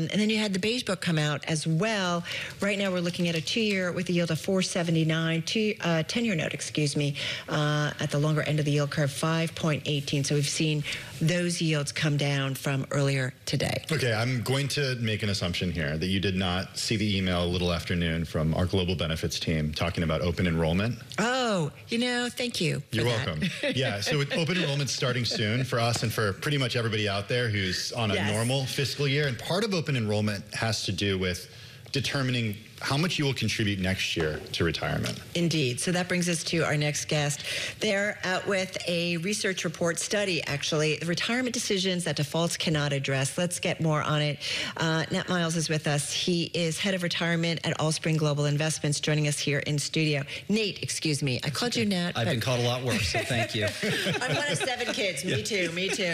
And then you had the Beige Book come out as well. Right now we're looking at a 2-year with a yield of 4.79, 10-year note, at the longer end of the yield curve, 5.18. So we've seen those yields come down from earlier today. Okay, I'm going to make an assumption here that you did not see the email a little afternoon from our global benefits team talking about open enrollment. Oh, thank you. You're welcome. Yeah, so open enrollment's starting soon for us and for pretty much everybody out there who's on a normal fiscal year. And part of open enrollment has to do with determining how much you will contribute next year to retirement. Indeed. So that brings us to our next guest. They're out with a research report study, actually, the retirement decisions that defaults cannot address. Let's get more on it. Nat Miles is with us. He is head of retirement at Allspring Global Investments, joining us here in studio. Nate, excuse me. I called you Nat. I've been called a lot worse, so thank you. I'm one of 7 kids. Me too.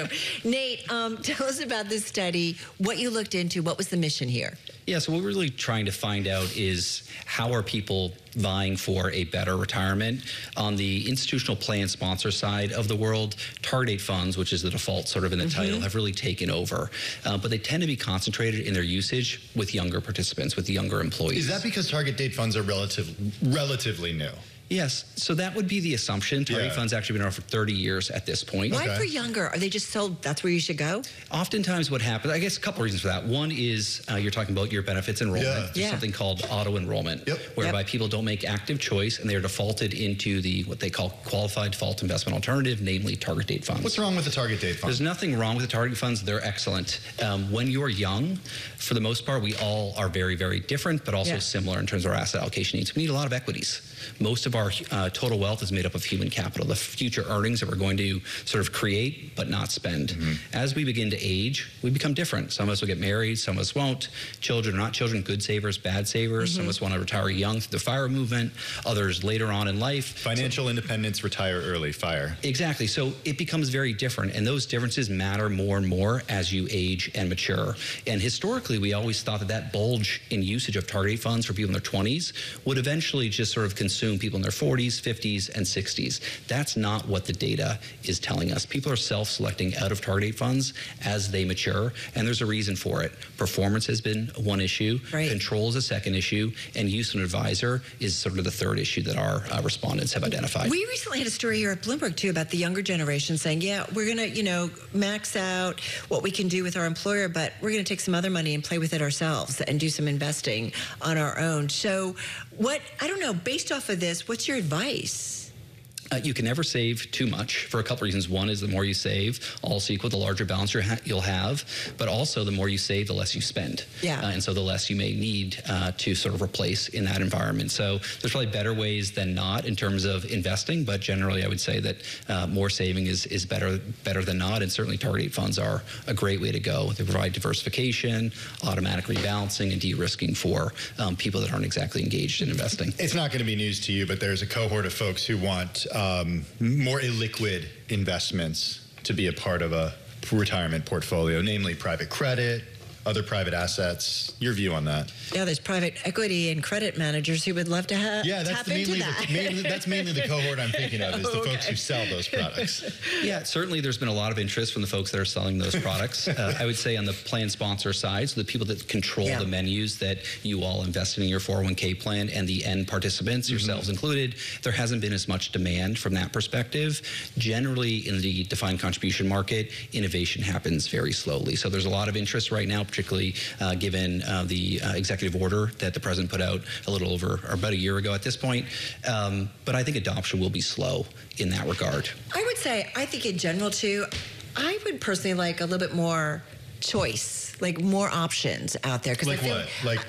Nate, tell us about this study, what you looked into, what was the mission here? Yeah, so what we're really trying to find out is how are people vying for a better retirement. On the institutional plan sponsor side of the world, target date funds, which is the default sort of in the title, have really taken over. But they tend to be concentrated in their usage with younger participants, with the younger employees. Is that because target date funds are relatively new? Yes, so that would be the assumption. Target funds actually been around for 30 years at this point. Why for younger? Are they just told that's where you should go? Oftentimes what happens, I guess a couple reasons for that. One is you're talking about your benefits enrollment. There's something called auto enrollment, whereby people don't make active choice and they're defaulted into what they call qualified default investment alternative, namely target date funds. What's wrong with the target date fund? There's nothing wrong with the target funds. They're excellent. When you're young, for the most part, we all are very, very different, but also similar in terms of our asset allocation needs. We need a lot of equities. Most of our total wealth is made up of human capital, the future earnings that we're going to sort of create but not spend. As we begin to age, we become different. Some of us will get married, some of us won't. Children or not children, good savers, bad savers. Some of us want to retire young through the FIRE movement, others later on in life. Financial independence, retire early, FIRE. Exactly. So it becomes very different, and those differences matter more and more as you age and mature. And historically, we always thought that bulge in usage of target date funds for people in their 20s would eventually just sort of consume people in their 40s, 50s, and 60s. That's not what the data is telling us. People are self-selecting out of target date funds as they mature, and there's a reason for it. Performance has been one issue, control is a second issue, and use of an advisor is sort of the third issue that our respondents have identified. We recently had a story here at Bloomberg, too, about the younger generation saying, we're going to, max out what we can do with our employer, but we're going to take some other money and play with it ourselves and do some investing on our own. So I don't know, based off of this, what's your advice? You can never save too much for a couple reasons. One is the more you save, also equal the larger balance you'll have, but also the more you save, the less you spend. And so the less you may need to sort of replace in that environment. So there's probably better ways than not in terms of investing, but generally I would say that more saving is better than not, and certainly target date funds are a great way to go. They provide diversification, automatic rebalancing, and de-risking for people that aren't exactly engaged in investing. It's not going to be news to you, but there's a cohort of folks who want more illiquid investments to be a part of a retirement portfolio, namely private credit, other private assets. Your view on that? Yeah, there's private equity and credit managers who would love to tap into that. That's mainly the cohort I'm thinking of, is the folks who sell those products. Yeah, certainly there's been a lot of interest from the folks that are selling those products. I would say on the plan sponsor side, so the people that control the menus that you all invested in your 401k plan and the end participants, yourselves included, there hasn't been as much demand from that perspective. Generally, in the defined contribution market, innovation happens very slowly. So there's a lot of interest right now, particularly given the executive order that the president put out a little over, or about a year ago at this point. But I think adoption will be slow in that regard. I would say, I think in general too, I would personally like a little bit more choice, like more options out there. Like what?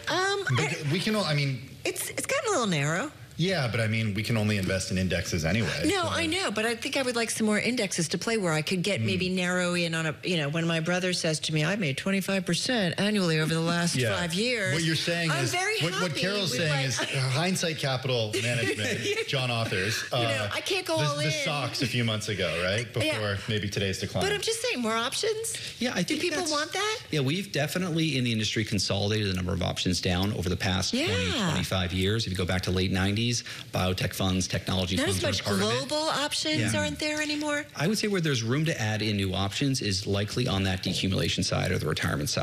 We can all, it's gotten a little narrow. Yeah, but I mean, we can only invest in indexes anyway. No, so. I know, but I think I would like some more indexes to play where I could get maybe narrow in on when my brother says to me, I made 25% annually over the last 5 years. What you're saying I'm is, very happy what Carol's saying is hindsight capital management, John Authors. I can't go all in. The stocks a few months ago, right? Before maybe today's decline. But I'm just saying, more options? Yeah, I think do people want that? Yeah, we've definitely in the industry consolidated the number of options down over the past 20, 25 years. If you go back to late 90s, biotech funds, technology funds. Not as much global options aren't there anymore? I would say where there's room to add in new options is likely on that decumulation side or the retirement side.